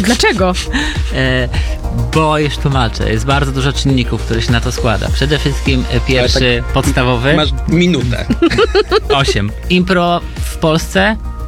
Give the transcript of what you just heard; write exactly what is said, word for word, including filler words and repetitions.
Dlaczego? E, bo już tłumaczę, jest bardzo dużo czynników, które się na to składa. Przede wszystkim e, pierwszy, tak podstawowy. Masz minutę. osiem. Impro w Polsce